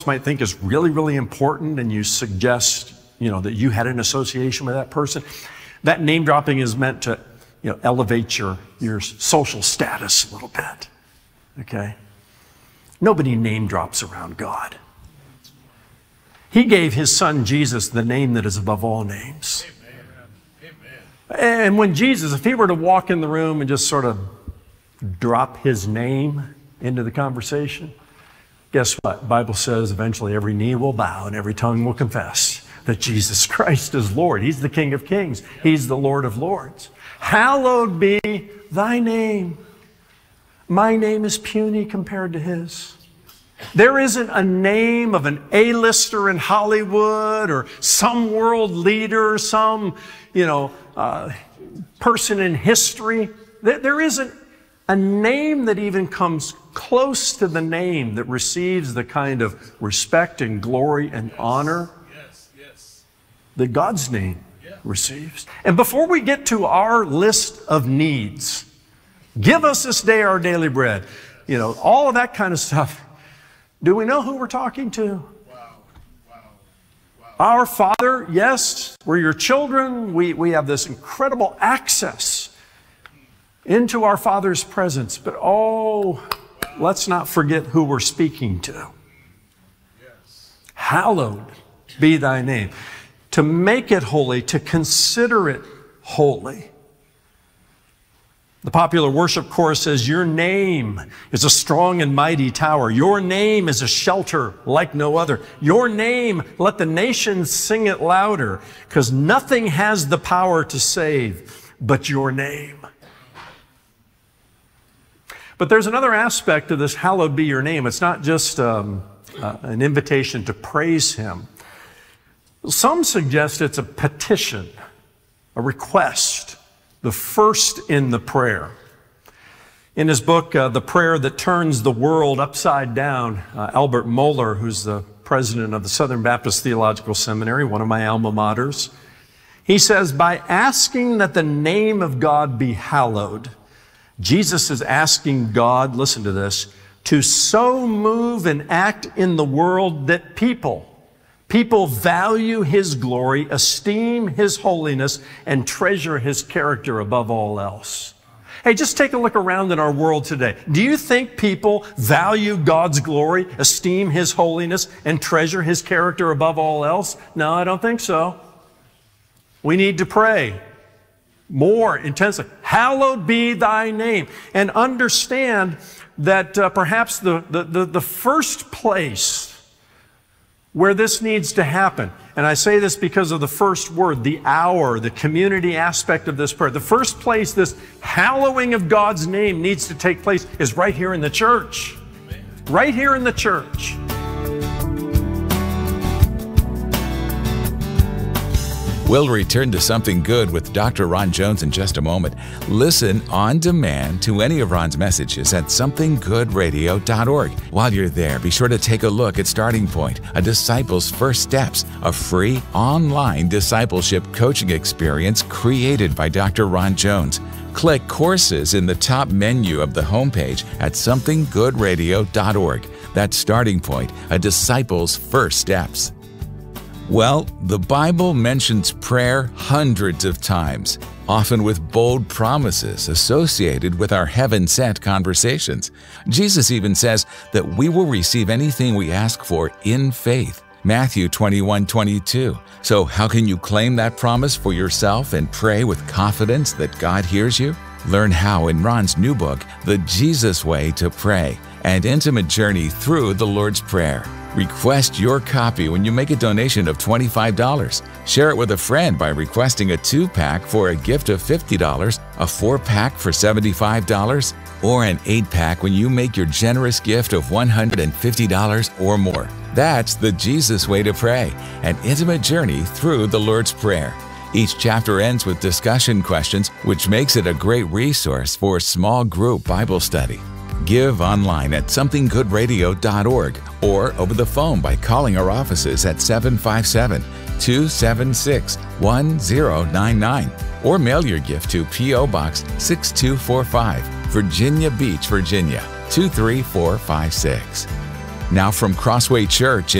might think is really, really important, and you suggest, that you had an association with that person, that name dropping is meant to, elevate your social status a little bit. Okay? Nobody name drops around God. He gave his son Jesus the name that is above all names. And when Jesus, if he were to walk in the room and just sort of drop his name into the conversation, guess what? The Bible says eventually every knee will bow and every tongue will confess that Jesus Christ is Lord. He's the King of Kings. He's the Lord of Lords. Hallowed be thy name. My name is puny compared to his. There isn't a name of an A-lister in Hollywood or some world leader, some, person in history. There isn't a name that even comes close to the name that receives the kind of respect and glory and honor that God's name receives. And before we get to our list of needs, give us this day our daily bread, all of that kind of stuff. Do we know who we're talking to? Our Father, yes, we're your children. We have this incredible access into our Father's presence. But let's not forget who we're speaking to. Hallowed be thy name. To make it holy, to consider it holy. The popular worship chorus says, your name is a strong and mighty tower. Your name is a shelter like no other. Your name, let the nations sing it louder, because nothing has the power to save but your name. But there's another aspect of this hallowed be your name. It's not just an invitation to praise him. Some suggest it's a petition, a request, the first in the prayer. In his book, The Prayer That Turns the World Upside Down, Albert Mohler, who's the president of the Southern Baptist Theological Seminary, one of my alma maters, he says, by asking that the name of God be hallowed, Jesus is asking God, listen to this, to so move and act in the world that people value his glory, esteem his holiness, and treasure his character above all else. Hey, just take a look around in our world today. Do you think people value God's glory, esteem his holiness, and treasure his character above all else? No, I don't think so. We need to pray more intensely. Hallowed be thy name. And understand that perhaps the first place where this needs to happen, and I say this because of the first word, the hour, the community aspect of this prayer. The first place this hallowing of God's name needs to take place is right here in the church. Right here in the church. We'll return to Something Good with Dr. Ron Jones in just a moment. Listen on demand to any of Ron's messages at somethinggoodradio.org. While you're there, be sure to take a look at Starting Point, a disciple's first steps, a free online discipleship coaching experience created by Dr. Ron Jones. Click Courses in the top menu of the homepage at somethinggoodradio.org. That's Starting Point, a disciple's first steps. Well, the Bible mentions prayer hundreds of times, often with bold promises associated with our heaven-sent conversations. Jesus even says that we will receive anything we ask for in faith. Matthew 21:22. So how can you claim that promise for yourself and pray with confidence that God hears you? Learn how in Ron's new book, The Jesus Way to Pray, an intimate journey through the Lord's Prayer. Request your copy when you make a donation of $25. Share it with a friend by requesting a 2-pack for a gift of $50, a 4-pack for $75, or an 8-pack when you make your generous gift of $150 or more. That's the Jesus Way to Pray, an intimate journey through the Lord's Prayer. Each chapter ends with discussion questions, which makes it a great resource for small group Bible study. Give online at somethinggoodradio.org or over the phone by calling our offices at 757-276-1099 or mail your gift to P.O. Box 6245, Virginia Beach, Virginia 23456. Now from Crossway Church